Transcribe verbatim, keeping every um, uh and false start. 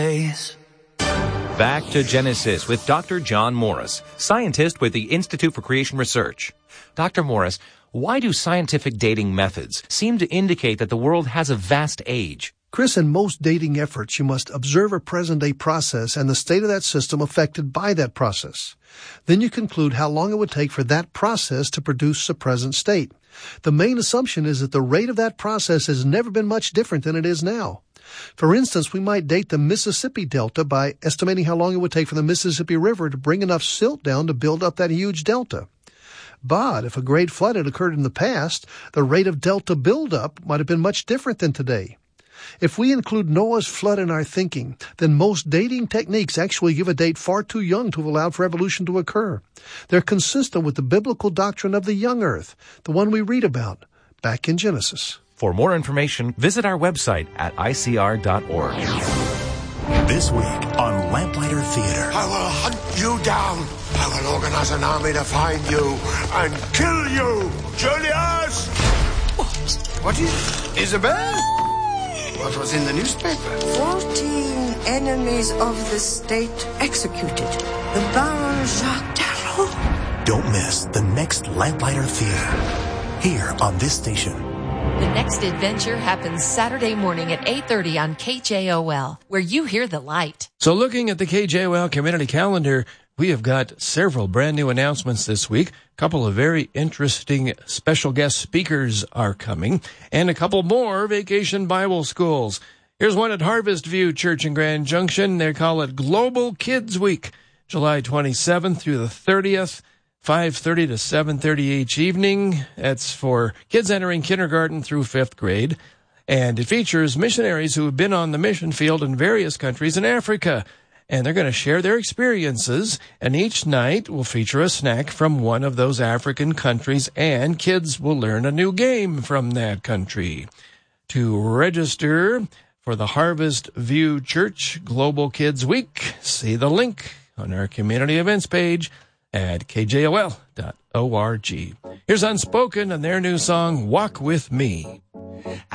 Back to Genesis with Doctor John Morris, scientist with the Institute for Creation Research. Doctor Morris, why do scientific dating methods seem to indicate that the world has a vast age? Chris, in most dating efforts, you must observe a present-day process and the state of that system affected by that process. Then you conclude how long it would take for that process to produce a present state. The main assumption is that the rate of that process has never been much different than it is now. For instance, we might date the Mississippi Delta by estimating how long it would take for the Mississippi River to bring enough silt down to build up that huge delta. But if a great flood had occurred in the past, the rate of delta buildup might have been much different than today. If we include Noah's flood in our thinking, then most dating techniques actually give a date far too young to allow for evolution to occur. They're consistent with the biblical doctrine of the young earth, the one we read about back in Genesis. For more information, visit our website at I C R dot org. This week on Lamplighter Theater. I will hunt you down. I will organize an army to find you and kill you. Julius! What? What is... Isabel? What was in the newspaper? Fourteen enemies of the state executed. The Baron Jacques Darrow. Don't miss the next Lamplighter Theater. Here on this station. The next adventure happens Saturday morning at eight thirty on K J O L, where you hear the light. So looking at the K J O L community calendar, we have got several brand new announcements this week. A couple of very interesting special guest speakers are coming, and a couple more vacation Bible schools. Here's one at Harvest View Church in Grand Junction. They call it Global Kids Week, July twenty-seventh through the thirtieth. five thirty to seven thirty each evening. That's for kids entering kindergarten through fifth grade. And it features missionaries who have been on the mission field in various countries in Africa. And they're going to share their experiences. And each night will feature a snack from one of those African countries. And kids will learn a new game from that country. To register for the Harvest View Church Global Kids Week, see the link on our community events page at K J O L dot org. Here's Unspoken and their new song, Walk With Me.